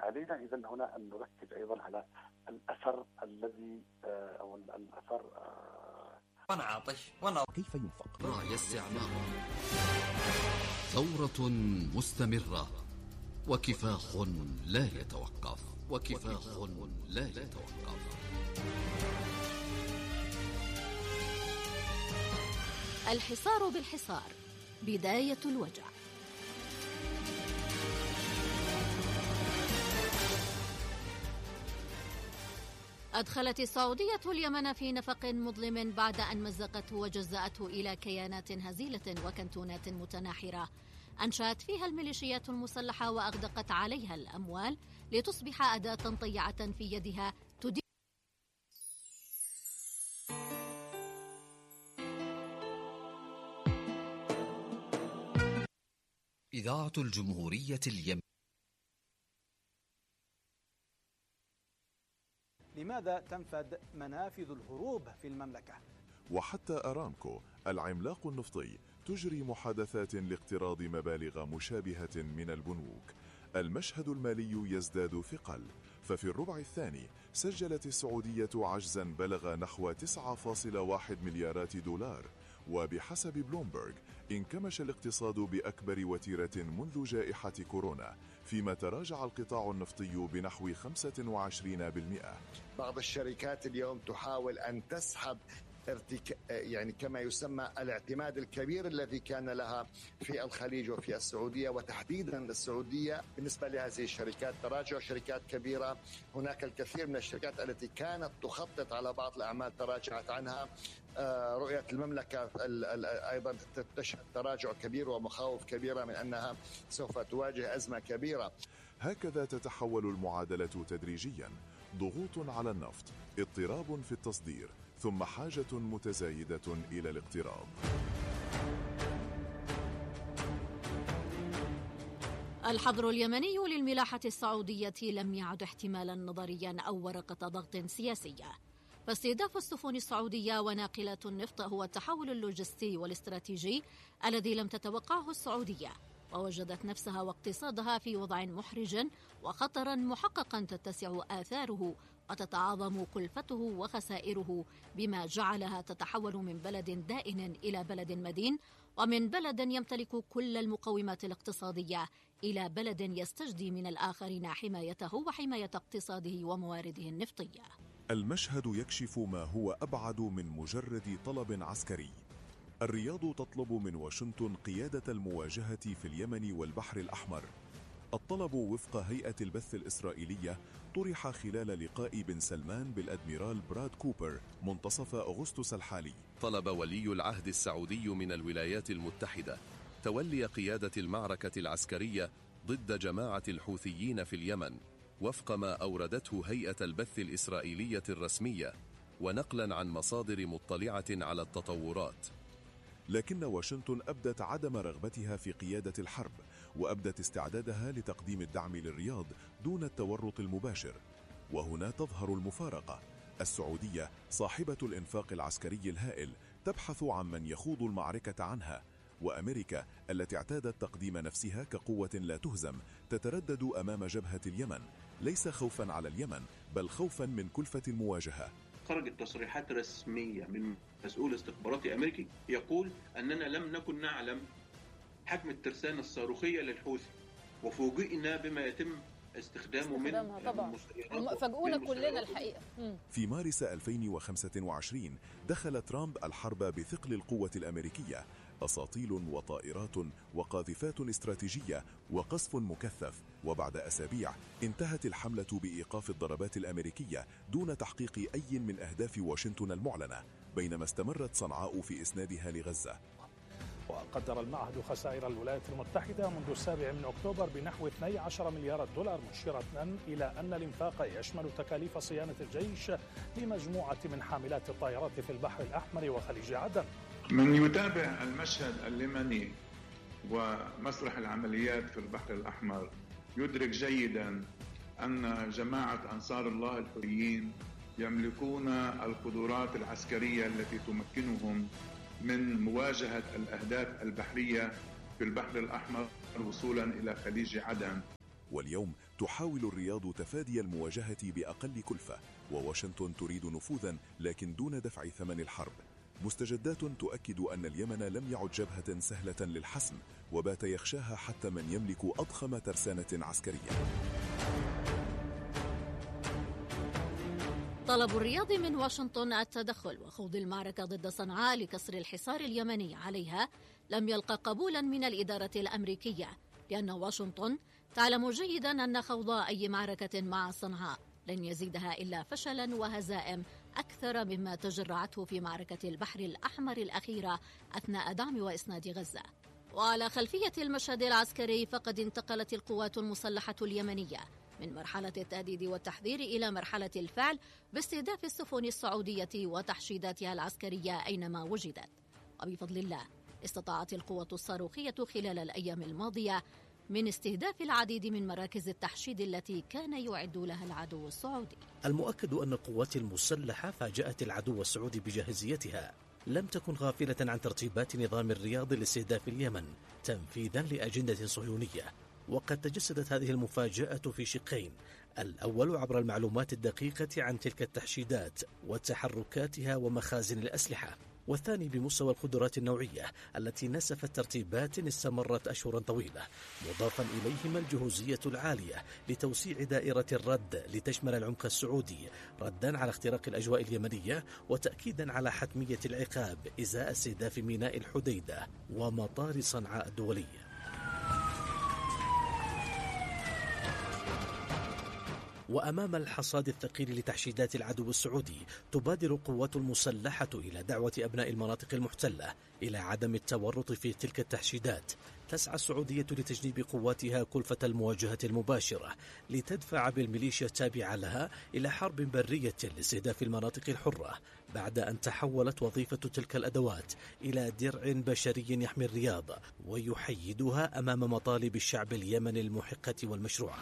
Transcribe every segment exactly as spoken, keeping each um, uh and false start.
علينا إذا هنا أن نركز أيضا على الأثر الذي أو الأثر وانا عاطش وانا كيف ينفق راية استعمار. ثورة مستمرة وكفاح لا يتوقف وكفاح لا يتوقف. الحصار بالحصار، بداية الوجع. أدخلت السعودية اليمن في نفق مظلم بعد أن مزقته وجزأته إلى كيانات هزيلة وكنتونات متناحرة أنشأت فيها الميليشيات المسلحة وأغدقت عليها الأموال لتصبح أداة طيعة في يدها تدير. إذاعة الجمهورية اليمن. لماذا تنفد منافذ الهروب في المملكة؟ وحتى أرامكو العملاق النفطي تجري محادثات لاقتراض مبالغ مشابهة من البنوك. المشهد المالي يزداد ثقل، ففي الربع الثاني سجلت السعودية عجزا بلغ نحو تسعة فاصلة واحد مليارات دولار، وبحسب بلومبرغ انكمش الاقتصاد بأكبر وتيرة منذ جائحة كورونا، فيما تراجع القطاع النفطي بنحو خمسة وعشرين بالمئة. بعض الشركات اليوم تحاول أن تسحب ارتك... يعني كما يسمى الاعتماد الكبير الذي كان لها في الخليج وفي السعودية، وتحديدا السعودية. بالنسبة لهذه الشركات تراجع شركات كبيرة، هناك الكثير من الشركات التي كانت تخطط على بعض الأعمال تراجعت عنها. رؤية المملكة أيضا تشهد تراجع كبير ومخاوف كبيرة من أنها سوف تواجه أزمة كبيرة. هكذا تتحول المعادلة تدريجيا: ضغوط على النفط، اضطراب في التصدير، ثم حاجة متزايدة إلى الاقتراض. الحظر اليمني للملاحة السعودية لم يعد احتمالا نظريا أو ورقة ضغط سياسية، فاستهداف السفن السعودية وناقلات النفط هو التحول اللوجستي والاستراتيجي الذي لم تتوقعه السعودية، ووجدت نفسها واقتصادها في وضع محرج وخطرا محققا تتسع آثاره وتتعاظم كلفته وخسائره، بما جعلها تتحول من بلد دائن إلى بلد مدين، ومن بلد يمتلك كل المقومات الاقتصادية إلى بلد يستجدي من الآخرين حمايته وحماية اقتصاده وموارده النفطية. المشهد يكشف ما هو أبعد من مجرد طلب عسكري. الرياض تطلب من واشنطن قيادة المواجهة في اليمن والبحر الأحمر. الطلب وفق هيئة البث الإسرائيلية طرح خلال لقاء بن سلمان بالأدميرال براد كوبر منتصف أغسطس الحالي. طلب ولي العهد السعودي من الولايات المتحدة تولي قيادة المعركة العسكرية ضد جماعة الحوثيين في اليمن، وفق ما أوردته هيئة البث الإسرائيلية الرسمية، ونقلا عن مصادر مطلعة على التطورات. لكن واشنطن أبدت عدم رغبتها في قيادة الحرب، وأبدت استعدادها لتقديم الدعم للرياض دون التورط المباشر. وهنا تظهر المفارقة: السعودية صاحبة الإنفاق العسكري الهائل تبحث عن من يخوض المعركة عنها، وأمريكا التي اعتادت تقديم نفسها كقوة لا تهزم تتردد أمام جبهة اليمن، ليس خوفا على اليمن بل خوفا من كلفة المواجهة. خرجت تصريحات رسمية من مسؤول استخباراتي أمريكي يقول أننا لم نكن نعلم حجم الترسانة الصاروخية للحوثي، وفوجئنا بما يتم استخدامه من المسيرات. فاجئونا كلنا الحقيقة. في مارس ألفين وخمسة وعشرين دخل ترامب الحرب بثقل القوة الأمريكية: أساطيل وطائرات وقاذفات استراتيجية وقصف مكثف. وبعد أسابيع انتهت الحملة بإيقاف الضربات الأمريكية دون تحقيق أي من أهداف واشنطن المعلنة، بينما استمرت صنعاء في إسنادها لغزة. وقدر المعهد خسائر الولايات المتحدة منذ السابع من أكتوبر بنحو اثني عشر مليار دولار، مشيرة إلى أن الإنفاق يشمل تكاليف صيانة الجيش لمجموعة من حاملات الطائرات في البحر الأحمر وخليج عدن. من يتابع المشهد اليمني ومسرح العمليات في البحر الأحمر يدرك جيدا أن جماعة أنصار الله الحوثيين يملكون القدرات العسكرية التي تمكنهم من مواجهة الأهداف البحرية في البحر الأحمر وصولا إلى خليج عدن. واليوم تحاول الرياض تفادي المواجهة بأقل كلفة، وواشنطن تريد نفوذا لكن دون دفع ثمن الحرب. مستجدات تؤكد أن اليمن لم يعد جبهة سهلة للحسم، وبات يخشاها حتى من يملك أضخم ترسانة عسكرية. طلب الرياض من واشنطن التدخل وخوض المعركة ضد صنعاء لكسر الحصار اليمني عليها لم يلقى قبولا من الإدارة الأمريكية، لأن واشنطن تعلم جيدا أن خوض أي معركة مع صنعاء لن يزيدها إلا فشلا وهزائم أكثر مما تجرعته في معركة البحر الأحمر الأخيرة أثناء دعم وإسناد غزة. وعلى خلفية المشهد العسكري فقد انتقلت القوات المسلحة اليمنية من مرحلة التهديد والتحذير إلى مرحلة الفعل باستهداف السفن السعودية وتحشيداتها العسكرية أينما وجدت. وبفضل الله استطاعت القوة الصاروخية خلال الأيام الماضية من استهداف العديد من مراكز التحشيد التي كان يعد لها العدو السعودي. المؤكد أن القوات المسلحة فاجأت العدو السعودي بجاهزيتها، لم تكن غافلة عن ترتيبات نظام الرياض لاستهداف اليمن تنفيذا لأجندة صهيونية. وقد تجسدت هذه المفاجأة في شقين: الأول عبر المعلومات الدقيقة عن تلك التحشيدات وتحركاتها ومخازن الأسلحة، والثاني بمستوى القدرات النوعية التي نسفت ترتيبات استمرت أشهرا طويلة، مضافا إليهما الجهوزية العالية لتوسيع دائرة الرد لتشمل العمق السعودي، ردا على اختراق الأجواء اليمنية وتأكيدا على حتمية العقاب إزاء استهداف ميناء الحديدة ومطار صنعاء الدولي. وأمام الحصاد الثقيل لتحشيدات العدو السعودي تبادر القوات المسلحة إلى دعوة أبناء المناطق المحتلة إلى عدم التورط في تلك التحشيدات. تسعى السعودية لتجنيب قواتها كلفة المواجهة المباشرة لتدفع بالميليشيا التابعة لها إلى حرب برية لاستهداف المناطق الحرة، بعد أن تحولت وظيفة تلك الأدوات إلى درع بشري يحمي الرياض ويحيدها أمام مطالب الشعب اليمني المحقة والمشروعة.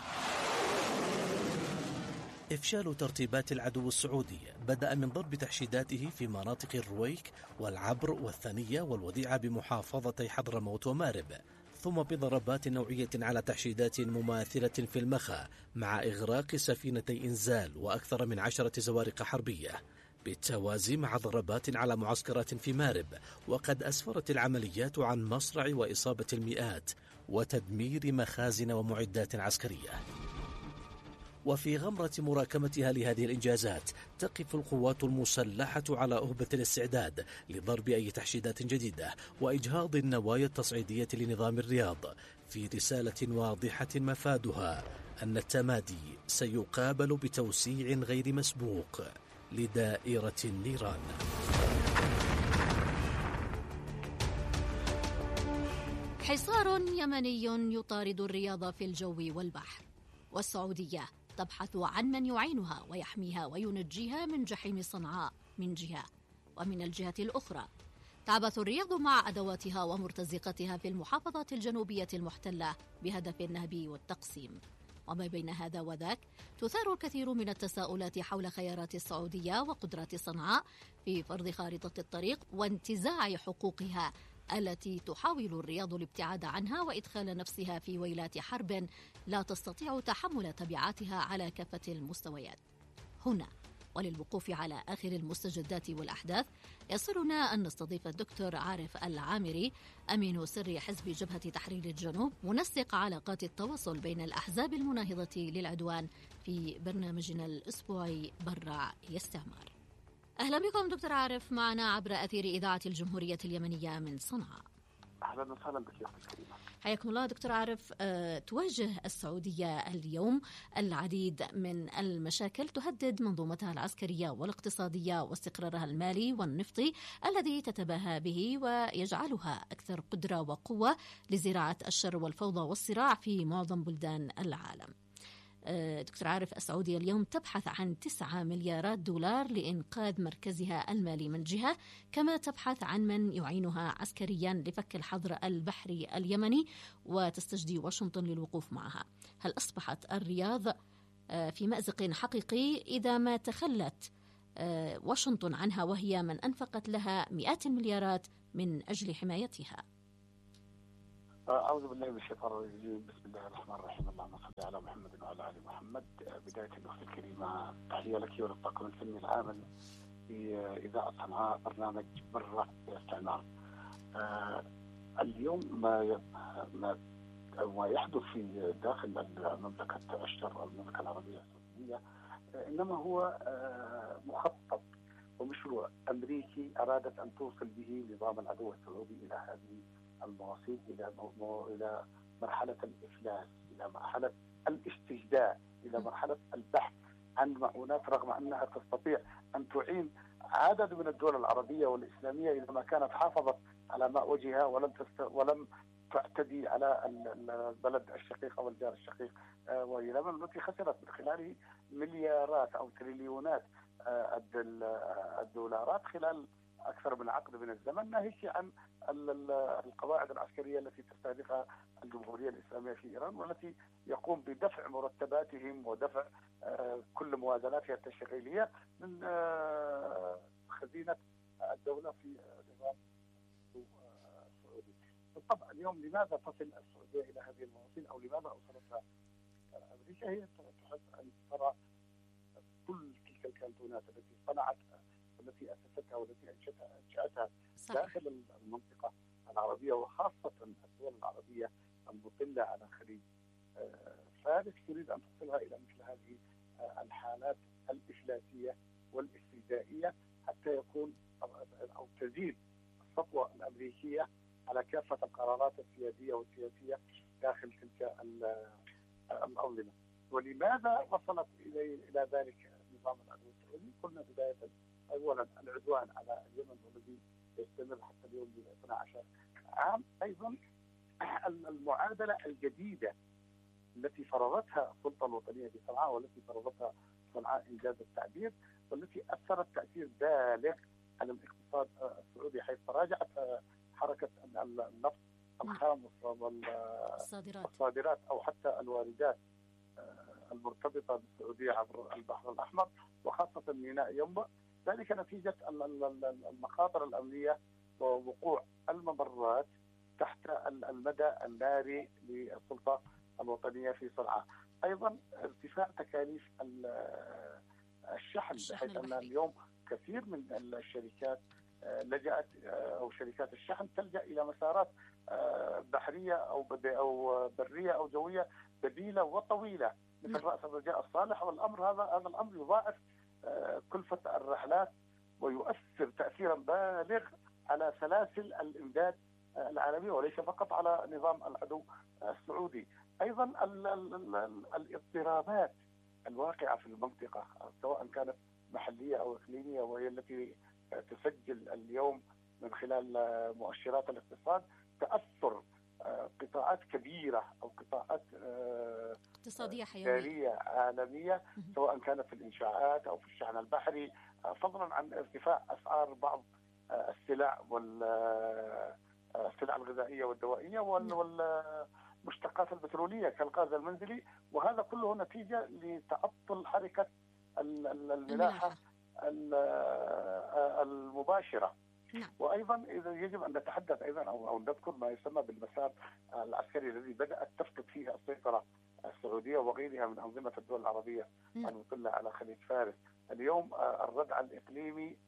إفشال ترتيبات العدو السعودي بدأ من ضرب تحشيداته في مناطق الرويك والعبر والثانية والوديعة بمحافظتي حضرموت ومارب، ثم بضربات نوعية على تحشيدات مماثلة في المخا مع إغراق سفينتي إنزال وأكثر من عشرة زوارق حربية، بالتوازي مع ضربات على معسكرات في مارب. وقد أسفرت العمليات عن مصرع وإصابة المئات وتدمير مخازن ومعدات عسكرية. وفي غمرة مراكمتها لهذه الإنجازات تقف القوات المسلحة على أهبة الاستعداد لضرب أي تحشيدات جديدة وإجهاض النوايا التصعيدية لنظام الرياض، في رسالة واضحة مفادها أن التمادي سيقابل بتوسيع غير مسبوق لدائرة النيران. حصار يمني يطارد الرياض في الجو والبحر، والسعودية تبحث عن من يعينها ويحميها وينجيها من جحيم صنعاء من جهة، ومن الجهة الأخرى تعبث الرياض مع أدواتها ومرتزقتها في المحافظات الجنوبية المحتلة بهدف النهب والتقسيم. وما بين هذا وذاك تثار الكثير من التساؤلات حول خيارات السعودية وقدرات صنعاء في فرض خارطة الطريق وانتزاع حقوقها التي تحاول الرياض الابتعاد عنها وإدخال نفسها في ويلات حرب لا تستطيع تحمل تبعاتها على كافة المستويات. هنا وللوقوف على آخر المستجدات والأحداث يسرنا أن نستضيف الدكتور عارف العامري، أمين سر حزب جبهة تحرير الجنوب، منسق علاقات التواصل بين الأحزاب المناهضة للعدوان، في برنامجنا الأسبوعي برع يستعمر. أهلا بكم دكتور عارف معنا عبر أثير إذاعة الجمهورية اليمنية من صنعاء. أهلا وسهلا بك يا أختي الكريمة. حياكم الله دكتور عارف. أه تواجه السعودية اليوم العديد من المشاكل تهدد منظومتها العسكرية والاقتصادية واستقرارها المالي والنفطي الذي تتباهى به ويجعلها أكثر قدرة وقوة لزراعة الشر والفوضى والصراع في معظم بلدان العالم. دكتور عارف، السعودية اليوم تبحث عن تسعة مليارات دولار لإنقاذ مركزها المالي من جهة، كما تبحث عن من يعينها عسكريا لفك الحظر البحري اليمني، وتستجدي واشنطن للوقوف معها. هل أصبحت الرياض في مأزق حقيقي إذا ما تخلت واشنطن عنها وهي من أنفقت لها مئات المليارات من أجل حمايتها؟ أعوذ بالله من الشيطان الرجيم. بسم الله الرحمن الرحيم. اللهم صل على محمد. بداية الأخت الكريمة تحية لك وللطاقم الفني العامل في إذاعة صنعاء برنامج برة الاستعمار. آه اليوم ما ما ما يحدث في داخل المملكة الشر المملكة العربية السعودية إنما هو آه مخطط ومشروع أمريكي أرادت أن توصل به نظام العدو السعودي إلى هذه المواصيل، إلى إلى مرحلة الإفلاس، إلى مرحلة الاستجداء، إلى مرحلة البحث عن معونات، رغم أنها تستطيع أن تعين عدد من الدول العربية والإسلامية إذا ما كانت حافظت على ماء وجهها ولم تست... ولم تعتدي على البلد الشقيق أو الجار الشقيق واليمن التي خسرت من خلاله مليارات أو تريليونات الدولارات خلال أكثر من عقد من الزمن، ناهيك عن القواعد العسكرية التي تستهدفها الجمهورية الإسلامية في إيران، والتي يقوم بدفع مرتباتهم ودفع كل موازناتها التشغيلية من خزينة الدولة في نظام السعودي. بالطبع اليوم لماذا تصل السعودية إلى هذه المواصيل، أو لماذا أوصلتها أمريكا؟ هي تحب أن ترى كل تلك الكانتونات التي صنعت والتي أسستها والتي أنشأتها داخل المنطقة العربية، وخاصة الدول العربية المطلة على خليج فارس، تريد أن تصلها إلى مثل هذه الحالات الإفلاسية والاستهزائية حتى يكون أو تزيد السطوة الأمريكية على كافة القرارات السيادية والسياسية داخل تلك الأنظمة. ولماذا وصلت إلى إلى ذلك نظام العدو السعودي؟ قلنا بداية أولا العدوان على اليمن والذي يستمر حتى اليوم ب اثني عشر عام، أيضا المعادلة الجديدة التي فرضتها السلطة الوطنية في صنعاء والتي فرضتها صنعاء إنجاز التعبير، والتي أثرت تأثير بالغ على الاقتصاد السعودي، حيث تراجعت حركة النفط الخام والصادرات أو حتى الواردات المرتبطة بالسعودية عبر البحر الأحمر وخاصة ميناء ينبع، ذلك نتيجة المخاطر الأمنية ووقوع الممرات تحت المدى الناري للسلطة الوطنية في صنعاء. أيضا ارتفاع تكاليف الشحن، بحيث أن اليوم كثير من الشركات لجأت أو شركات الشحن تلجأ إلى مسارات بحرية أو أو برية أو جوية بديلة وطويلة مثل رأس الرجاء الصالح، والأمر هذا هذا الأمر يضاعف كلفة الرحلات ويؤثر تأثيرا بالغ على سلاسل الإمداد العالمية وليس فقط على نظام العدو السعودي. أيضا الاضطرابات الواقعة في المنطقة سواء كانت محلية أو إقليمية، وهي التي تسجل اليوم من خلال مؤشرات الاقتصاد تأثر قطاعات كبيرة أو قطاعات اقتصادية حيوية عالمية، سواء كانت في الإنشاءات أو في الشحن البحري، فضلا عن ارتفاع أسعار بعض السلع والسلع الغذائية والدوائية والمشتقات البترولية كالغاز المنزلي، وهذا كله نتيجة لتعطل حركة الملاحة المباشرة. نعم. وايضا اذا يجب ان نتحدث ايضا او او نذكر ما يسمى بالمسار العسكري الذي بدات تفقد فيه السيطره السعوديه وغيرها من انظمه الدول العربيه المطله على خليج فارس. اليوم الردع الاقليمي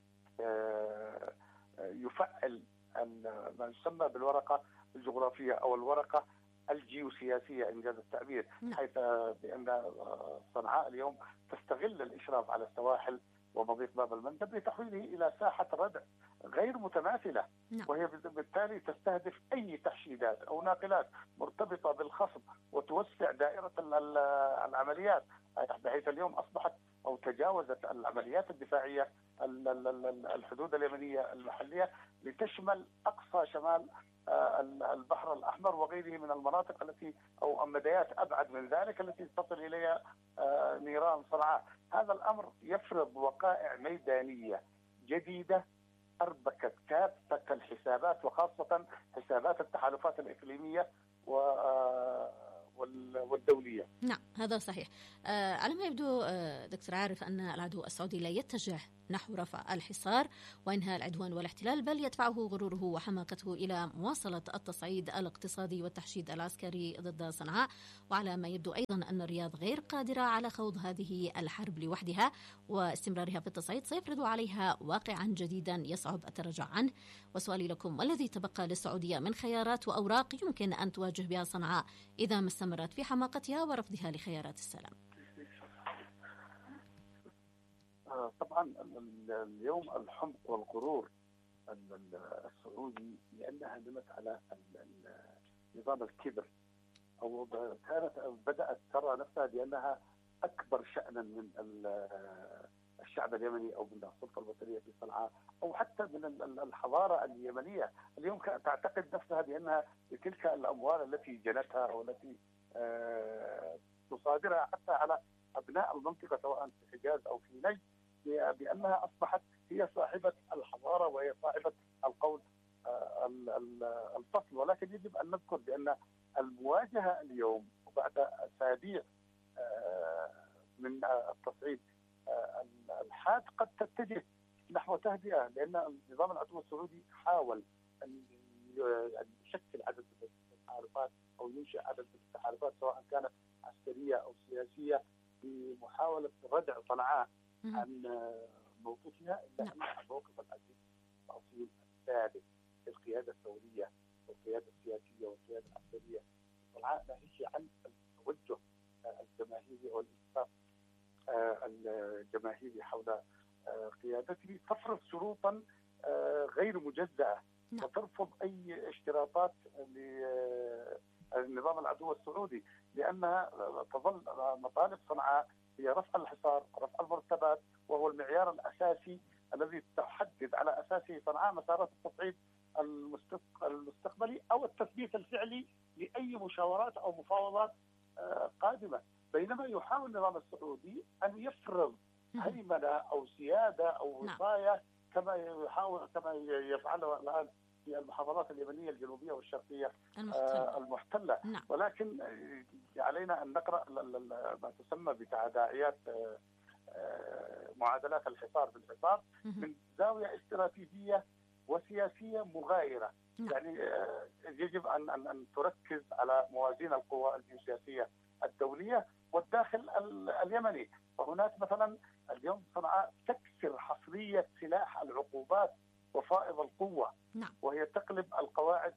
يفعل ما يسمى بالورقه الجغرافيه او الورقه الجيوسياسيه انجاز التعبير، حيث بان صنعاء اليوم تستغل الاشراف على السواحل ومضيق باب المندب لتحويله إلى ساحة ردع غير متماثلة، وهي بالتالي تستهدف أي تحشيدات أو ناقلات مرتبطة بالخصب وتوسع دائرة العمليات، بحيث اليوم أصبحت أو تجاوزت العمليات الدفاعية الحدود اليمنية المحلية لتشمل أقصى شمال البحر الأحمر وغيره من المناطق التي أو مديات أبعد من ذلك التي تصل إليها نيران صنعاء. هذا الأمر يفرض وقائع ميدانية جديدة أربكت كافة الحسابات وخاصة حسابات التحالفات الإقليمية والدولية. نعم هذا صحيح. آه على ما يبدو آه دكتور عارف أن العدو السعودي لا يتجه نحو رفع الحصار وإنهاء العدوان والاحتلال، بل يدفعه غروره وحماقته إلى مواصلة التصعيد الاقتصادي والتحشيد العسكري ضد صنعاء. وعلى ما يبدو أيضا أن الرياض غير قادرة على خوض هذه الحرب لوحدها، واستمرارها في التصعيد سيفرض عليها واقعا جديدا يصعب التراجع عنه. وسؤالي لكم، ما الذي تبقى للسعودية من خيارات وأوراق يمكن أن تواجه بها صنعاء إذا ما استمرت في حماقتها ورفضها لخيارات السلام؟ طبعا اليوم الحمق والغرور السعودي لأنها نمت على نظام الكبر، أو كانت بدأت ترى نفسها بأنها أكبر شأنا من الشعب اليمني أو من السلطة الوطنية في صنعاء، أو حتى من الحضارة اليمنية. اليوم تعتقد نفسها بأنها بتلك الأموال التي جنتها أو التي تصادرها حتى على أبناء المنطقة سواء في الحجاز أو في نجد، بأنها أصبحت هي صاحبة الحضارة وهي صاحبة القول الفصل. ولكن يجب أن نذكر بأن المواجهة اليوم بعد أسابيع من التصعيد الحاد قد تتجه نحو تهدئة، لأن النظام العدو السعودي حاول أن يشكل عدد من التحالفات أو ينشئ عدد من التحالفات سواء كانت عسكرية أو سياسية بمحاولة ردع صنعاء عن موقفها، إلا أن الموقف العزيز الأصيل الثابت في القيادة الثورية والقيادة السياسية والقيادة العسكرية صنعاء ناهيك عن التوجه الجماهيري أو الانصاف الجماهيري حول قيادته، تفرض شروطا غير مجزأة وترفض أي اشتراطات للنظام العدو السعودي، لأنها تظل مطالب صنعاء هي رفع الحصار، رفع المرتبات، وهو المعيار الأساسي الذي تحدد على أساسه صنعاء مسارات التصعيد المستقبلي أو التثبيت الفعلي لأي مشاورات أو مفاوضات قادمة. بينما يحاول النظام السعودي أن يفرض هيمنة أو سيادة أو وصاية كما يحاول كما يفعله الآن في المحافظات اليمنية الجنوبية والشرقية المحتلة, المحتلة. نعم. ولكن علينا أن نقرأ ما تسمى بتداعيات معادلات الحصار بالحصار من زاوية استراتيجية وسياسية مغايرة. نعم. يعني يجب أن أن أن تركز على موازين القوى الجيوسياسية الدولية والداخل اليمني. وهناك مثلا اليوم صنعاء تكسر حصرية سلاح العقوبات وفائض القوة. نعم. وهي تقلب القواعد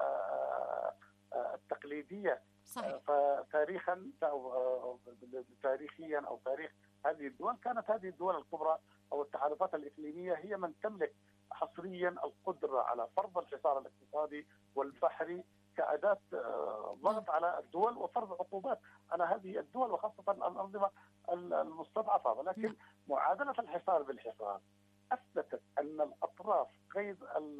التقليدية. صحيح. فتاريخا أو تاريخيا أو تاريخ هذه الدول كانت هذه الدول الكبرى أو التحالفات الإقليمية هي من تملك حصريا القدرة على فرض الحصار الاقتصادي والبحري كأداة ضغط على الدول وفرض عقوبات على هذه الدول وخاصة الأنظمة المستضعفة. ولكن معادلة الحصار بالحصار أثبتت أن الأطراف غير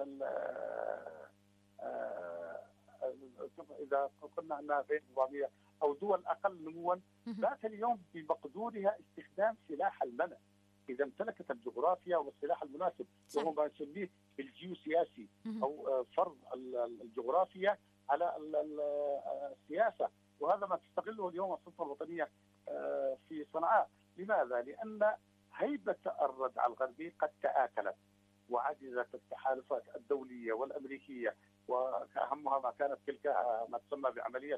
إذا قلنا أنها غير نظامية أو دول أقل نموا ذات اليوم بمقدورها استخدام سلاح المنع إذا امتلكت الجغرافيا والسلاح المناسب، وهو ما نسميه بالجيوسياسي أو فرض الجغرافيا على السياسة. وهذا ما تستغله اليوم السلطة الوطنية في صنعاء. لماذا؟ لأن هيبة الردع الغربي قد تآكلت وعجزت التحالفات الدولية والأمريكية، وأهمها ما كانت تلك ما تسمى بعملية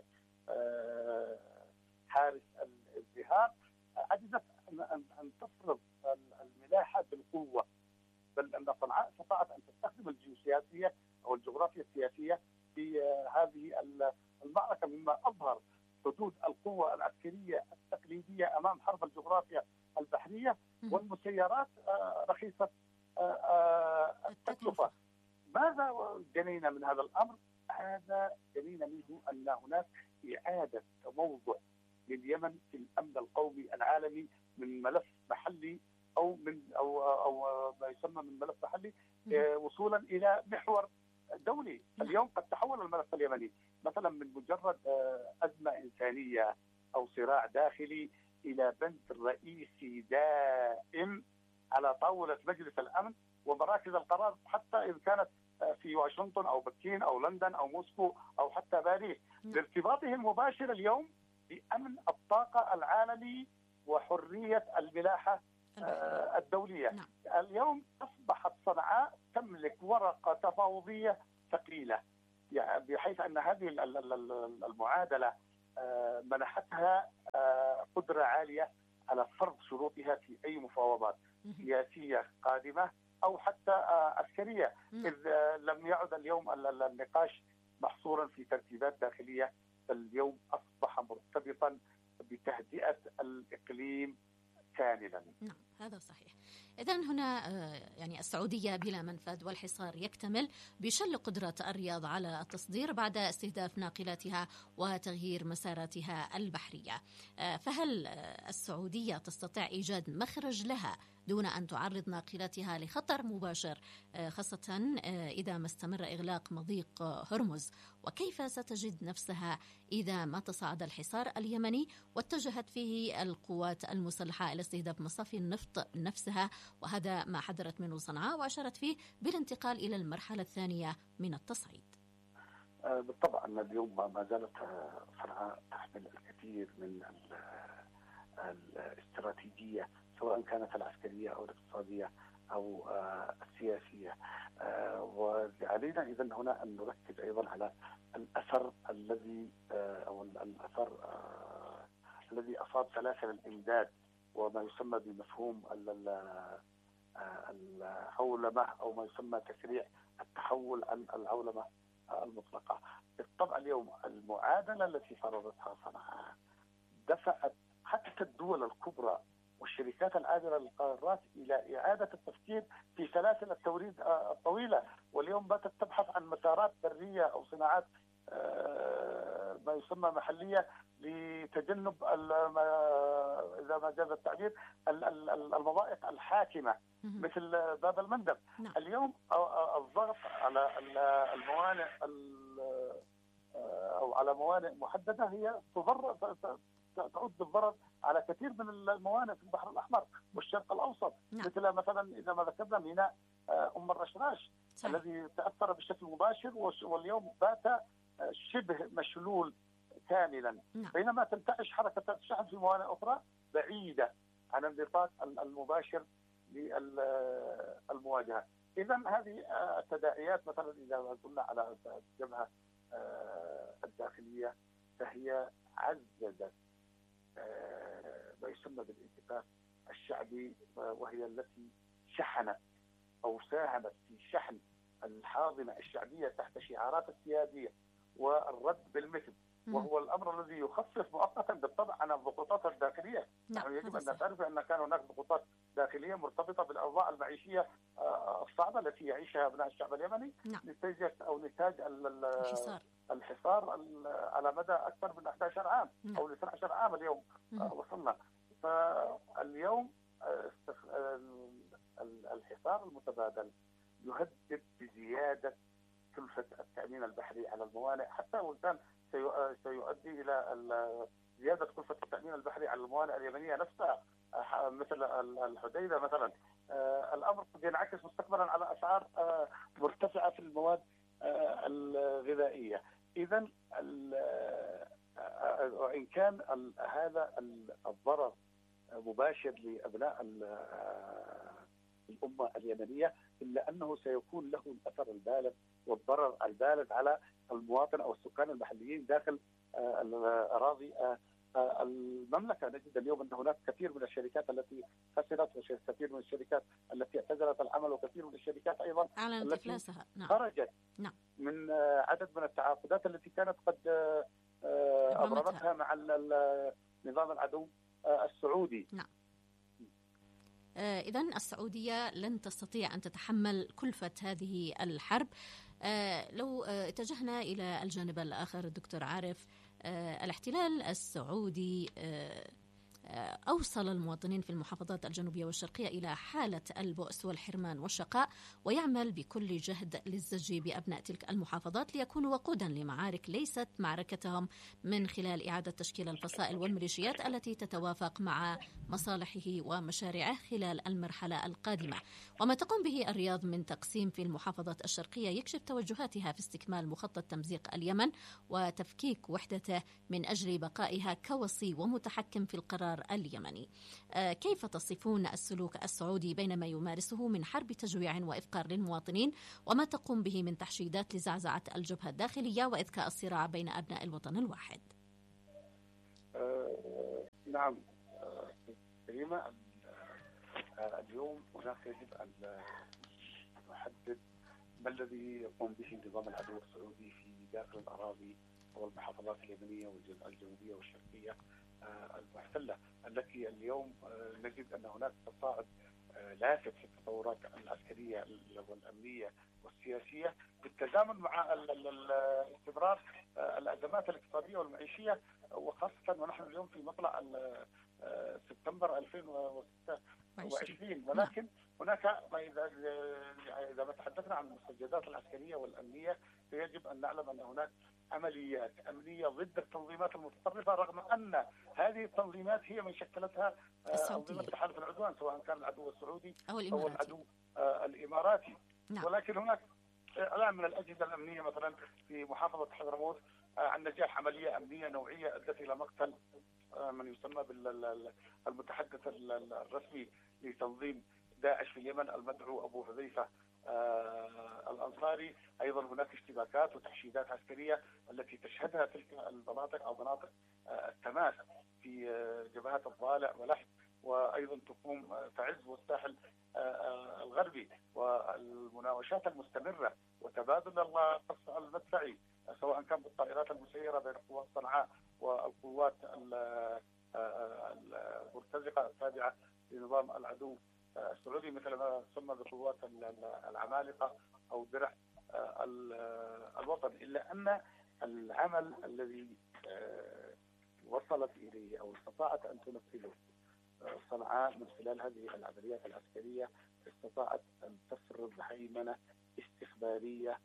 حارس الازدهار، عجزت أن تفرض الملاحة بالقوة، بل أن صنعاء استطاعت أن تستخدم الجيوسياسية أو الجغرافيا السياسية في هذه المعركة، مما أظهر حدود القوة العسكرية التقليدية أمام حرب الجغرافيا البحرية والمسيرات رخيصة التكلفة. ماذا جنينا من هذا الأمر؟ هذا جنينا منه أن هناك إعادة موضع لليمن في الأمن القومي العالمي من ملف محلي أو من أو أو ما يسمى من ملف محلي وصولا إلى محور دولي. اليوم قد تحول الملف اليمني مثلا من مجرد أزمة إنسانية أو صراع داخلي إلى بند رئيسي دائم على طاولة مجلس الأمن ومراكز القرار، حتى إذا كانت في واشنطن أو بكين أو لندن أو موسكو أو حتى باريس، لارتباطه المباشر اليوم بأمن الطاقة العالمي وحرية الملاحة الدولية. نعم. اليوم أصبحت صنعاء تملك ورقة تفاوضية ثقيلة، يعني بحيث أن هذه المعادلة منحتها قدرة عالية على فرض شروطها في أي مفاوضات سياسية قادمة أو حتى عسكرية، إذ لم يعد اليوم النقاش محصورا في ترتيبات داخلية، اليوم أصبح مرتبطا بتهدئة الإقليم كاملا. نعم هذا صحيح. إذن هنا يعني السعودية بلا منفذ والحصار يكتمل بشل قدرة الرياض على التصدير بعد استهداف ناقلاتها وتغيير مساراتها البحرية، فهل السعودية تستطيع إيجاد مخرج لها دون أن تعرض ناقلاتها لخطر مباشر، خاصة إذا ما استمر إغلاق مضيق هرمز؟ وكيف ستجد نفسها إذا ما تصاعد الحصار اليمني واتجهت فيه القوات المسلحة إلى استهداف مصافي النفط نفسها، وهذا ما حذرت منه صنعاء وأشارت فيه بالانتقال إلى المرحلة الثانية من التصعيد؟ بالطبع أن اليوم ما زالت صنعاء تحمل الكثير من الاستراتيجية، سواء كانت العسكرية أو الاقتصادية أو السياسية، وعلينا إذن هنا أن نركز أيضا على الأثر الذي أو الأثر الذي أصاب سلاسل الإمداد وما يسمى بمفهوم العولمة أو ما يسمى تسريع التحول عن العولمة المطلقة. بالطبع اليوم المعادلة التي فرضتها صنعاء دفعت حتى الدول الكبرى والشركات العابرة للقارات إلى إعادة التفكير في سلاسل التوريد الطويلة، واليوم باتت تبحث عن مسارات برية أو صناعات ما يسمى محلية لتجنب إذا ما جاز التعبير المضائق الحاكمة مثل باب المندب. نعم. اليوم الضغط على الموانئ أو على موانئ محددة هي تضر تعود بالضرر على كثير من الموانئ في البحر الأحمر والشرق الأوسط. نعم. مثل مثلا إذا ما ذكرنا ميناء أم الرشراش الذي تأثر بشكل مباشر واليوم بات شبه مشلول كاملا. نعم. بينما تنتعش حركة الشحن في موانئ أخرى بعيدة عن النطاق المباشر للمواجهة. إذا هذه التداعيات مثلا إذا قلنا على الجبهة الداخلية فهي عززت ما يسمى بالانتفاخ الشعبي، وهي التي شحنت أو ساهمت في شحن الحاضنة الشعبية تحت شعارات السيادية والرد بالمثل، وهو الأمر الذي يخفف مؤقتا بالطبع عن الضغوطات الداخلية. نحن يعني يجب أن نعرف أن كان هناك ضغوطات داخلية مرتبطة بالأوضاع المعيشية الصعبة التي يعيشها أبناء الشعب اليمني. نعم. نتيجة أو نتاج الحصار الحصار على مدى أكثر من أحد عشر عام. نعم. أو اثنا عشر عام اليوم. نعم. وصلنا. فاليوم الحصار المتبادل يهدد بزيادة كلفة التأمين البحري على الموانئ، حتى وإن كان سيؤدي إلى زيادة كلفة التأمين البحري على الموانئ اليمنية نفسها مثل الحديدة مثلا. الأمر قد ينعكس مستقبلا على أسعار مرتفعة في المواد الغذائية. إذن وإن كان هذا الضرر مباشر لأبناء الأمة اليمنية، إلا أنه سيكون له الأثر البالغ والضرر البالغ على المواطن أو السكان المحليين داخل الأراضي المملكة. نجد اليوم أن هناك كثير من الشركات التي خسرت وكثير من الشركات التي اعتزلت العمل وكثير من الشركات أيضا التي نعم. خرجت نعم. من عدد من التعاقدات التي كانت قد أبرمتها مع نظام العدو السعودي. نعم. إذن السعودية لن تستطيع أن تتحمل كلفة هذه الحرب. لو اتجهنا إلى الجانب الآخر دكتور عارف، الاحتلال السعودي أوصل المواطنين في المحافظات الجنوبية والشرقية إلى حالة البؤس والحرمان والشقاء، ويعمل بكل جهد للزج بأبناء تلك المحافظات ليكونوا وقودا لمعارك ليست معركتهم، من خلال إعادة تشكيل الفصائل والميليشيات التي تتوافق مع مصالحه ومشاريعه خلال المرحلة القادمة. وما تقوم به الرياض من تقسيم في المحافظات الشرقية يكشف توجهاتها في استكمال مخطط تمزيق اليمن وتفكيك وحدته من أجل بقائها كوصي ومتحكم في القرار الاستقرار اليمني. كيف تصفون السلوك السعودي بين ما يمارسه من حرب تجويع وإفقار للمواطنين وما تقوم به من تحشيدات لزعزعة الجبهة الداخلية وإذكاء الصراع بين أبناء الوطن الواحد؟ آه نعم آه كريمة، آه اليوم هناك يجب أن نحدد ما الذي يقوم به نظام العدو السعودي في داخل الأراضي والمحافظات اليمنية والجنوبية والشرقية المحتلة، التي اليوم نجد أن هناك تصاعد لافت في التطورات العسكرية والأمنية والسياسية بالتزامن مع استمرار الأزمات الاقتصادية والمعيشية، وخاصة ونحن اليوم في مطلع سبتمبر ألفين وستة وعشرين. ولكن هناك إذا إذا ما تحدثنا عن المستجدات العسكرية والأمنية فيجب أن نعلم أن هناك عمليات أمنية ضد التنظيمات المتطرفة، رغم أن هذه التنظيمات هي من شكلتها أنظمة تحالف العدوان، سواء كان العدو السعودي أو, أو العدو الإماراتي. نعم. ولكن هناك إعلام من الأجهزة الأمنية مثلا في محافظة حضرموت عن نجاح عملية أمنية نوعية أدت إلى مقتل من يسمى بالمتحدث الرسمي لتنظيم داعش في اليمن المدعو أبو حذيفة آه الأنصاري. أيضا هناك اشتباكات وتحشيدات عسكرية التي تشهدها تلك المناطق أو مناطق آه التماس في آه جبهات الضالع ولحج، وأيضا تقوم آه تعز والساحل آه الغربي، والمناوشات المستمرة وتبادل القصف المدفعي سواء كان بالطائرات المسيرة بين قوات صنعاء والقوات المرتزقة التابعة لنظام العدو السعودي، مثل ما سمى بقوات العمالقة أو درع الوطن. إلا أن العمل الذي وصلت إليه أو استطاعت أن تنفذه صنعاء من خلال هذه العمليات العسكرية استطاعت أن تفرض هيمنة استخبارية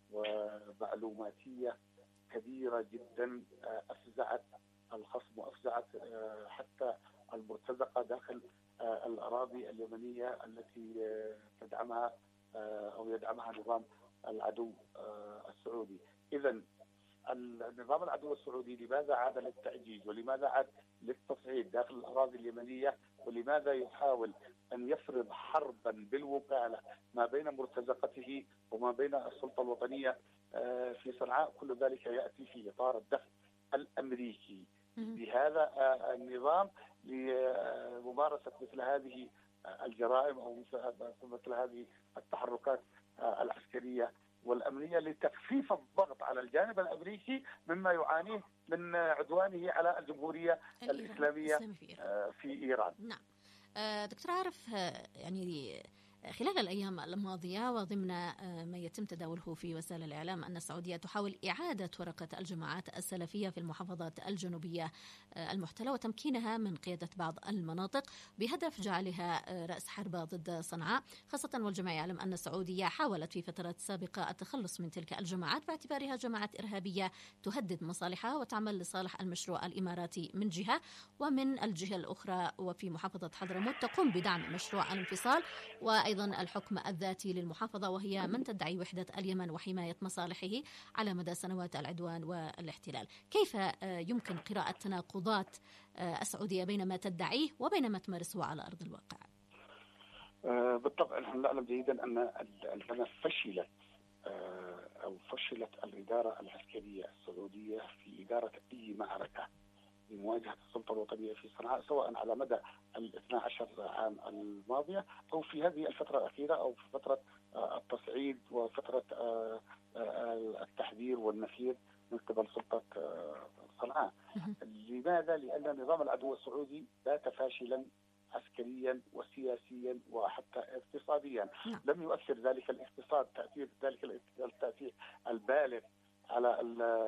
ومعلوماتية كبيرة جدا أفزعت الخصم وأفزعت حتى المرتزقة داخل الأراضي اليمنية التي تدعمها أو يدعمها نظام العدو السعودي. إذن النظام العدو السعودي لماذا عاد للتأجيج ولماذا عاد للتصعيد داخل الأراضي اليمنية، ولماذا يحاول أن يفرض حربا بالوكالة ما بين مرتزقته وما بين السلطة الوطنية في صنعاء؟ كل ذلك يأتي في إطار الدفع الأمريكي بهذا النظام لممارسة مثل هذه الجرائم أو مثل هذه التحركات العسكرية والأمنية لتخفيف الضغط على الجانب الأمريكي مما يعانيه من عدوانه على الجمهورية الإسلامية في إيران. نعم دكتور عارف، يعني خلال الأيام الماضية وضمن ما يتم تداوله في وسائل الإعلام أن السعودية تحاول إعادة ورقة الجماعات السلفية في المحافظات الجنوبية المحتلة وتمكينها من قيادة بعض المناطق بهدف جعلها رأس حربة ضد صنعاء، خاصة والجميع يعلم أن السعودية حاولت في فترات سابقة التخلص من تلك الجماعات باعتبارها جماعات إرهابية تهدد مصالحها وتعمل لصالح المشروع الإماراتي من جهة، ومن الجهة الأخرى وفي محافظة حضرموت تقوم بدعم مشروع الانفصال وأيضا الحكم الذاتي للمحافظة، وهي من تدعي وحدة اليمن وحماية مصالحه على مدى سنوات العدوان والاحتلال. كيف يمكن قراءة تناقضات السعودية بين ما تدعيه وبين ما تمارسه على أرض الواقع؟ بالطبع نحن نعلم جيدا أن عندما فشلت أو فشلت الإدارة العسكرية السعودية في إدارة أي معركة لمواجهة السلطة الوطنية في صنعاء، سواء على مدى الاثنى عشر عام الماضية أو في هذه الفترة الأخيرة أو في فترة التصعيد وفترة التحذير والنفير من قبل سلطة صنعاء. لماذا؟ لأن نظام العدو السعودي بات فاشلا عسكريا وسياسيا وحتى اقتصاديا. لم يؤثر ذلك الاقتصاد تأثير ذلك التأثير البالغ على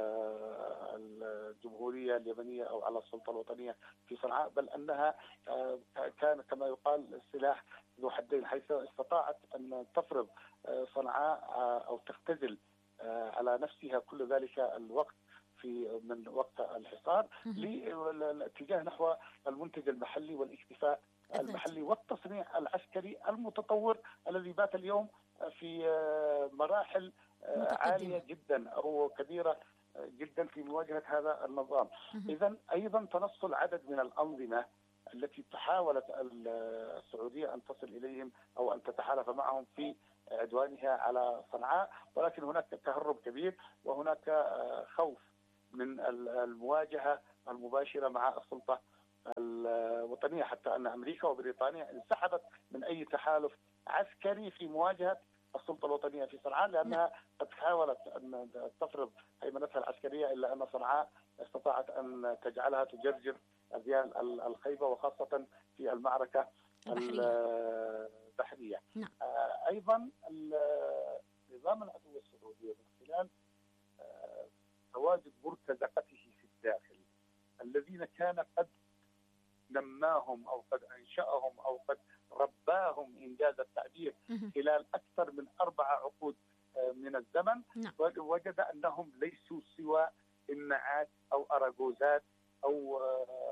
الجمهورية اليمنية أو على السلطة الوطنية في صنعاء، بل أنها كان كما يقال سلاح ذو حدين، حيث استطاعت أن تفرض صنعاء أو تختزل على نفسها كل ذلك الوقت في من وقت الحصار للاتجاه نحو المنتج المحلي والاكتفاء المحلي والتصنيع العسكري المتطور الذي بات اليوم في مراحل عالية جدا أو كبيرة جدا في مواجهة هذا النظام. إذن أيضا تنصل عدد من الأنظمة التي تحاولت السعودية أن تصل إليهم أو أن تتحالف معهم في عدوانها على صنعاء، ولكن هناك تهرب كبير وهناك خوف من المواجهة المباشرة مع السلطة الوطنية، حتى أن أمريكا وبريطانيا انسحبت من أي تحالف عسكري في مواجهة السلطة الوطنية في صنعاء، لأنها قد حاولت أن تفرض هيمنتها العسكرية، إلا أن صنعاء استطاعت أن تجعلها تجرجر أذيال الخيبة، وخاصة في المعركة البحرية. نعم. أيضا نظام العدو السعودي من خلال تواجد مرتزقته في الداخل الذين كان قد نماهم أو قد أنشأهم أو قد رباهم إنجاز التعبير خلال أكثر من أربع عقود من الزمن، وجد أنهم ليسوا سوى إمعات أو أراجوزات أو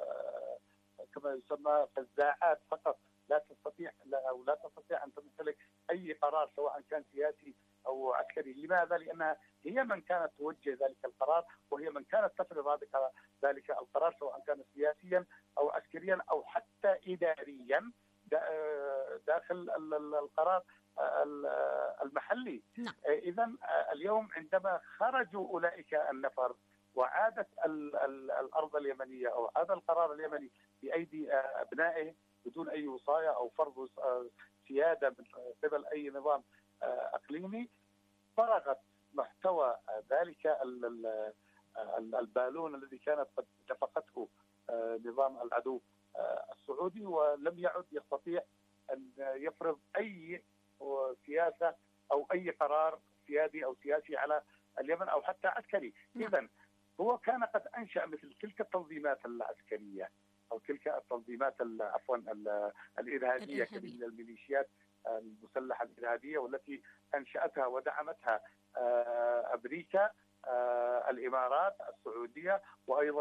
كما يسمى فزاعات فقط، لا تستطيع لا أو لا تستطيع أن تمتلك أي قرار سواء كان سياسي أو عسكري. لماذا؟ لأنها هي من كانت توجه ذلك القرار، وهي من كانت تفرض ذلك القرار سواء كان سياسيا أو عسكريا أو حتى إداريا داخل القرار المحلي. إذن اليوم عندما خرجوا أولئك النفر وعادت الأرض اليمنية أو عاد القرار اليمني بأيدي أبنائه بدون أي وصاية أو فرض سيادة من قبل أي نظام أقليمي، فرغت محتوى ذلك البالون الذي كانت قد نفقته نظام العدو السعودي، ولم يعد يستطيع أن يفرض أي سياسة أو أي قرار سيادي أو سياسي على اليمن أو حتى عسكري. إذن هو كان قد أنشأ مثل تلك التنظيمات العسكرية أو تلك التنظيمات عفوا الإرهابية من الميليشيات المسلحة الإرهابية، والتي أنشأتها ودعمتها أمريكا، الإمارات، السعودية، وأيضا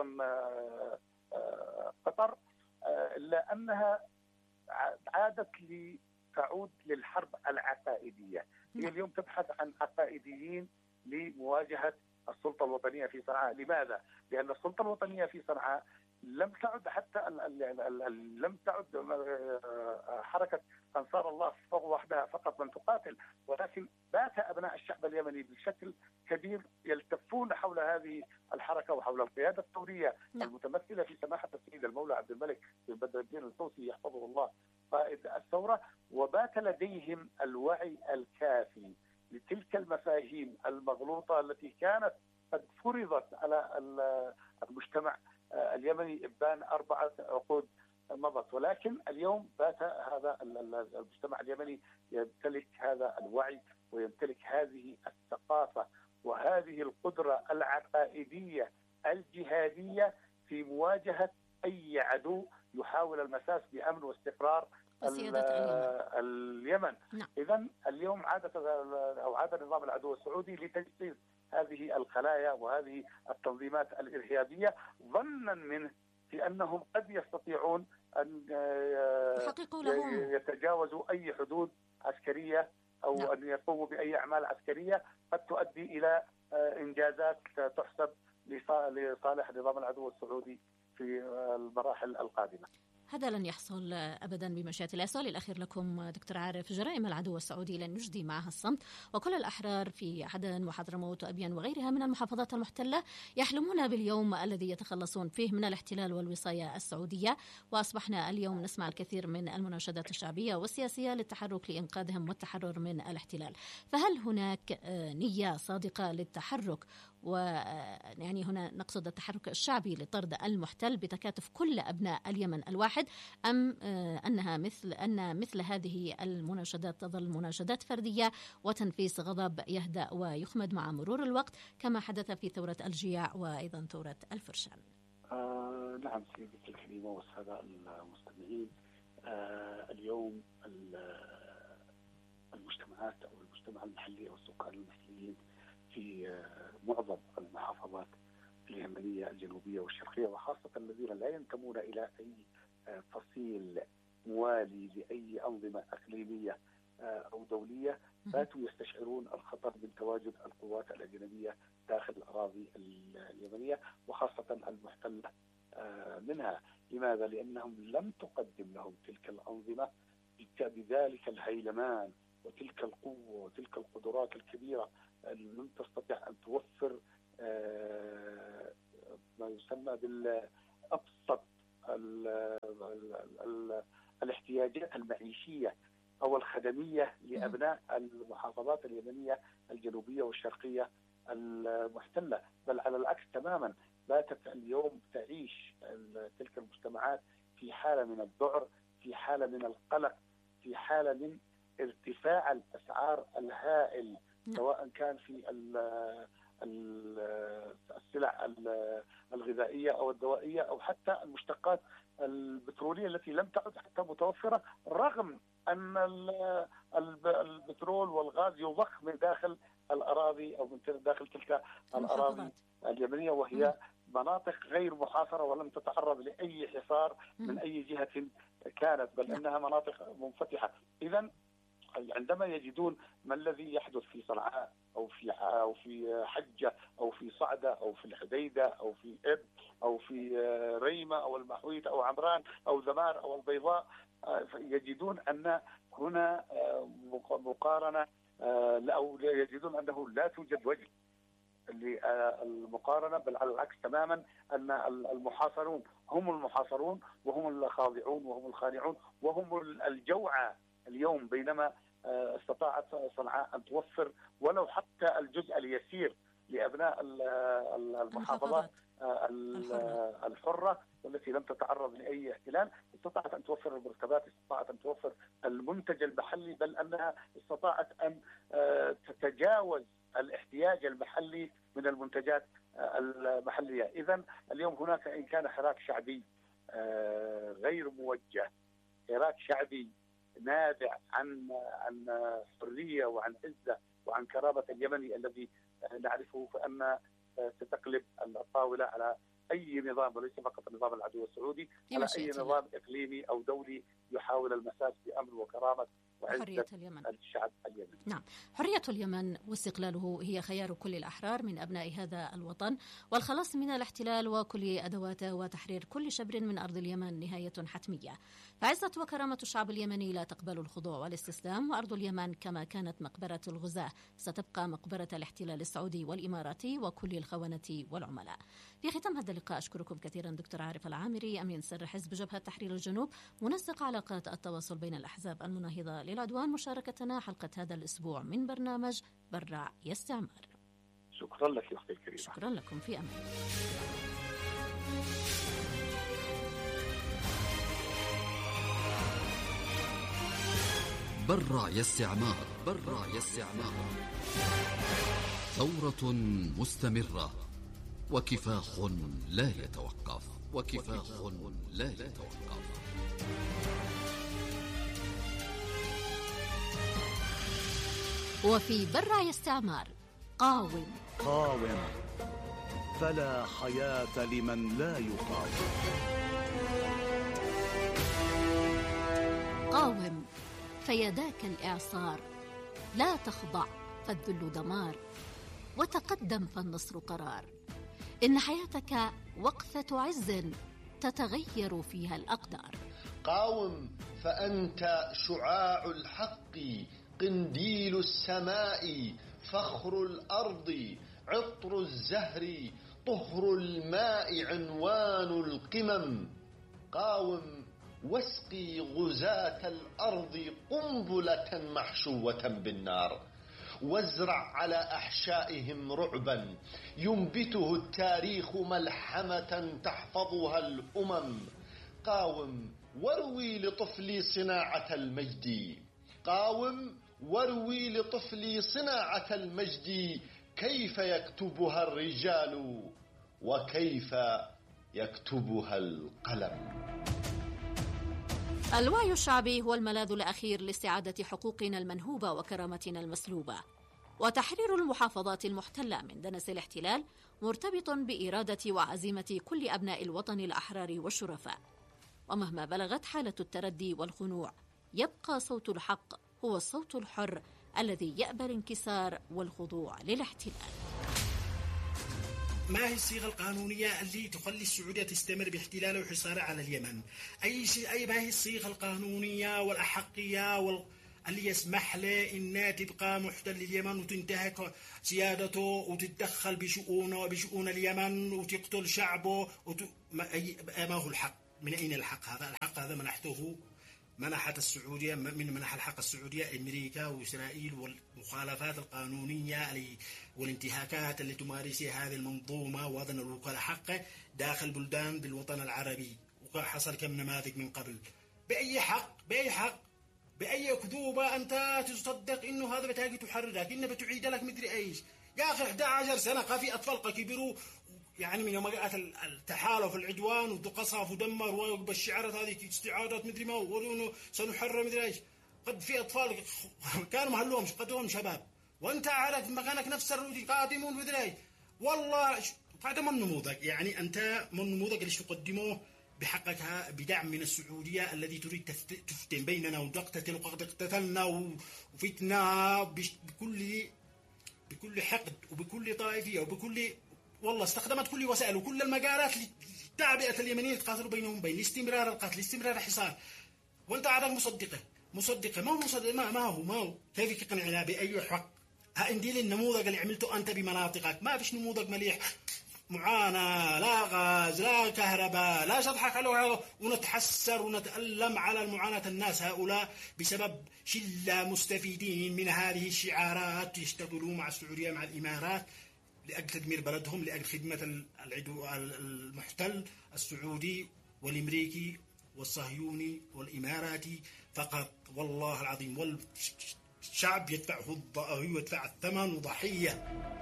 قطر، إلا أنها عادت لتعود للحرب العقائدية. هي اليوم تبحث عن عقائديين لمواجهة السلطة الوطنية في صنعاء. لماذا؟ لأن السلطة الوطنية في صنعاء لم تعد حتى لم تعد حركة أنصار الله وحدها فقط من تقاتل، ولكن بات أبناء الشعب اليمني بشكل كبير يلتفون حول هذه الحركة وحول القيادة الثورية المتمثلة في سماحة السيد المولى عبد الملك بن بدر الدين الطوسي يحفظه الله قائد الثورة، وبات لديهم الوعي الكافي لتلك المفاهيم المغلوطة التي كانت قد فرضت على المجتمع اليمني إبان أربعة عقود مضت. ولكن اليوم بات هذا المجتمع اليمني يمتلك هذا الوعي ويمتلك هذه الثقافة وهذه القدرة العقائدية الجهادية في مواجهة أي عدو يحاول المساس بأمن واستقرار اليمن. نعم. إذن اليوم عادت أو عاد نظام العدو السعودي لتجسيد هذه الخلايا وهذه التنظيمات الإرهابية ظنا منه في أنهم قد يستطيعون أن يتجاوزوا أي حدود عسكرية أو نعم. أن يقوموا بأي أعمال عسكرية قد تؤدي إلى إنجازات تحسب لصالح نظام العدو السعودي في المراحل القادمة. هذا لن يحصل أبدا بمشيئة الله. السؤال الأخير لكم دكتور عارف، جرائم العدو السعودي لن يجدي معها الصمت، وكل الأحرار في عدن وحضرموت وأبين وغيرها من المحافظات المحتلة يحلمون باليوم الذي يتخلصون فيه من الاحتلال والوصاية السعودية، وأصبحنا اليوم نسمع الكثير من المناشدات الشعبية والسياسية للتحرك لإنقاذهم والتحرر من الاحتلال. فهل هناك نية صادقة للتحرك، ويعني هنا نقصد التحرك الشعبي لطرد المحتل بتكاتف كل أبناء اليمن الواحد، أم أنها مثل أن مثل هذه المناشدات تظل مناشدات فردية وتنفيس غضب يهدأ ويخمد مع مرور الوقت كما حدث في ثورة الجياع وأيضا ثورة الفرشان؟ آه نعم سيدتي الكريمة والسادة المستمعين، آه اليوم المجتمعات أو المجتمع المحلي أو السكان المحليين في معظم المحافظات اليمنية الجنوبية والشرقية، وخاصة الذين لا ينتمون إلى أي فصيل موالي لأي أنظمة أقليمية أو دولية، باتوا يستشعرون الخطر من تواجد القوات الأجنبية داخل الأراضي اليمنية وخاصة المحتلة منها. لماذا؟ لأن فإنهم لم تقدم لهم تلك الأنظمة بذلك الهيلمان وتلك القوة وتلك القدرات الكبيرة. لم تستطيع أن توفر ما يسمى بالأبسط ال ال ال الاحتياجات المعيشية أو الخدمية لأبناء المحافظات اليمنية الجنوبية والشرقية المحتلة، بل على العكس تماما. باتت اليوم تعيش تلك المجتمعات في حالة من الذعر، في حالة من القلق، في حالة من ارتفاع الأسعار الهائل، سواء كان في السلع الغذائية أو الدوائية أو حتى المشتقات البترولية التي لم تعد حتى متوفرة، رغم أن البترول والغاز يضخ من داخل الأراضي أو من داخل تلك الأراضي اليمنية، وهي مناطق غير محاصرة ولم تتعرض لأي حصار من أي جهة كانت، بل أنها مناطق منفتحة. إذن عندما يجدون ما الذي يحدث في صنعاء أو في أو في حجة أو في صعدة أو في الحديدة أو في إب أو في ريمة أو المحويت أو عمران أو ذمار أو البيضاء، يجدون أن هنا مقارنة أو يجدون أنه لا توجد وجه للمقارنة، بل على العكس تماما، أن المحاصرون هم المحاصرون وهم الخاضعون وهم الخانعون وهم الجوعى اليوم، بينما استطاعت صنعاء أن توفر ولو حتى الجزء اليسير لأبناء المحافظات الحرة والتي لم تتعرض لأي احتلال. استطاعت أن توفر المرتبات، استطاعت أن توفر المنتج المحلي، بل أنها استطاعت أن تتجاوز الاحتياج المحلي من المنتجات المحلية. إذن اليوم هناك إن كان حراك شعبي غير موجه، حراك شعبي نابع عن عن حرية وعن عزة وعن كرامة اليمني الذي نعرفه، فأن ستقلب الطاولة على أي نظام، وليس فقط نظام العدو السعودي، على أي نظام إقليمي أو دولي يحاول المساس بأمن وكرامة وعزة اليمن. الشعب اليمني. نعم، حرية اليمن واستقلاله هي خيار كل الأحرار من أبناء هذا الوطن، والخلاص من الاحتلال وكل أدواته وتحرير كل شبر من أرض اليمن نهاية حتمية. فعزة وكرامة الشعب اليمني لا تقبل الخضوع والاستسلام، وأرض اليمن كما كانت مقبرة الغزاة ستبقى مقبرة الاحتلال السعودي والإماراتي وكل الخونة والعملاء. في ختام هذا اللقاء أشكركم كثيرا دكتور عارف العامري، أمين سر حزب جبهة تحرير الجنوب، منسق علاقات التواصل بين الأحزاب المناهضة للعدوان، مشاركتنا حلقة هذا الأسبوع من برنامج برع يا استعمار. شكرا لك يا أختي الكريمة. شكرا لكم، في أمان. برع يا استعمار، برع يا استعمار، ثورة مستمرة وكفاح لا يتوقف، وكفاح لا يتوقف. وفي برع يا استعمار قاوم قاوم، فلا حياة لمن لا يقاوم. قاوم فيداك الإعصار، لا تخضع فالذل دمار، وتقدم فالنصر قرار. إن حياتك وقفة عز تتغير فيها الأقدار. قاوم فأنت شعاع الحق، قنديل السماء، فخر الأرض، عطر الزهر، طهر الماء، عنوان القمم. قاوم واسقي غزاة الأرض قنبلة محشوة بالنار، وازرع على أحشائهم رعبا ينبته التاريخ ملحمة تحفظها الأمم. قاوم واروي لطفلي صناعة المجد، قاوم واروي لطفلي صناعة المجد، كيف يكتبها الرجال وكيف يكتبها القلم. الوعي الشعبي هو الملاذ الأخير لاستعادة حقوقنا المنهوبة وكرامتنا المسلوبة، وتحرير المحافظات المحتلة من دنس الاحتلال مرتبط بإرادة وعزيمة كل أبناء الوطن الأحرار والشرفاء. ومهما بلغت حالة التردي والخنوع، يبقى صوت الحق هو الصوت الحر الذي يأبى الانكسار والخضوع للاحتلال. ما هي الصيغة القانونية اللي تخلي السعودية تستمر باحتلالها وحصارها على اليمن؟ أي شيء أي ما هي الصيغة القانونية والأحقية وال اللي يسمح له إنها تبقى محتل اليمن وتنتهك سيادته وتتدخل بشؤونه بشؤون اليمن وتقتل شعبه وت... ما... أي... ما هو الحق؟ من أين الحق هذا؟ الحق هذا منحته منحت السعودية من منح الحق السعودية أمريكا وإسرائيل والمخالفات القانونية والانتهاكات اللي تمارسها هذه المنظومة وهذا الوكالة حقه داخل بلدان بالوطن العربي، وحصل كم نماذج من قبل. بأي حق؟ بأي حق؟ بأي كذوبة أنت تصدق إنه هذا بتاجي تحررك إنه بتعيد لك مدري إيش؟ يا أخي أحد عشر سنة في أطفال كبروا يعني من يوم جاءت التحالف العدوان وقصف ودمر وبالشعارات هذه استعادات مدري ما ورونه سنحرر مدري إيش. قد في أطفال كانوا مهلوهم قد هم شباب وأنت عارف مكانك نفس الرودي قادمون مدري إيش. والله هذا من نموذج، يعني أنت من نموذج اللي تقدمه بحقك بدعم من السعودية الذي تريد تفتن بيننا وتقتتل وقد اقتتلنا وفتنا بكل بكل حقد وبكل طائفية وبكل والله استخدمت كل وسائل وكل المجالات لتعبئة اليمنيين يتقاتلوا بينهم بين استمرار القتل استمرار الحصار، وانت عادك مصدقة مصدقة ما هو مصدق ما, ما هو ما هو كيف تقنعنا بأي حق؟ ها اندي النموذج اللي عملته أنت بمناطقك، ما فيش نموذج مليح، معاناة لا غاز لا كهرباء لا شطحك على ونتحسر ونتألم على المعاناة الناس هؤلاء بسبب شلة مستفيدين من هذه الشعارات يشتغلوا مع السعودية مع الإمارات لأجل تدمير بلدهم لأجل خدمة العدو المحتل السعودي والأمريكي والصهيوني والإماراتي فقط. والله العظيم والشعب يدفعه يدفع الثمن وضحية.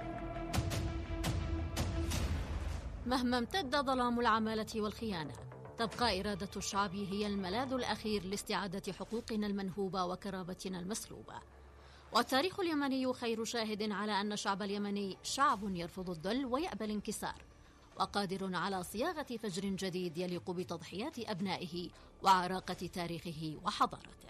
مهما امتد ظلام العمالة والخيانة تبقى إرادة الشعب هي الملاذ الأخير لاستعادة حقوقنا المنهوبة وكرامتنا المسلوبة. والتاريخ اليمني خير شاهد على أن الشعب اليمني شعب يرفض الذل ويأبى الانكسار، وقادر على صياغة فجر جديد يليق بتضحيات أبنائه وعراقة تاريخه وحضارته.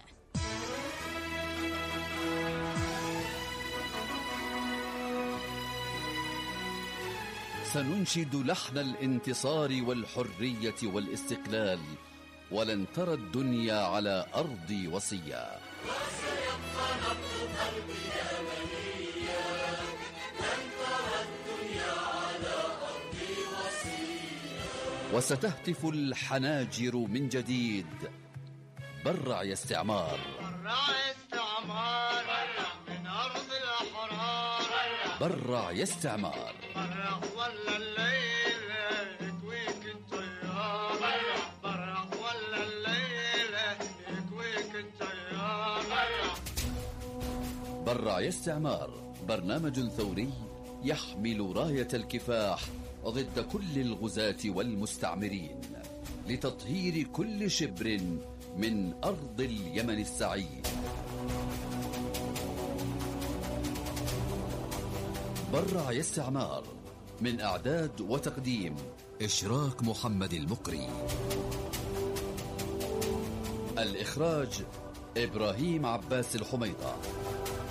سننشد لحن الانتصار والحرية والاستقلال، ولن ترى الدنيا على أرضي وصيا. وسيبقى نبض قلبي يمنيا، لن ترى الدنيا على أرضي وصيا. وستهتف الحناجر من جديد: برع يا استعمار، برع يا استعمار، برع من أرض الأحرار، برع يا استعمار، برع ولا الليل يكويك التيار، برع برع ولا الليل يكويك التيار، برع. برع يا استعمار برنامج ثوري يحمل راية الكفاح ضد كل الغزاة والمستعمرين لتطهير كل شبر من أرض اليمن السعيد. برع يا استعمار، من إعداد وتقديم إشراك محمد المقري، الإخراج إبراهيم عباس الحميطة.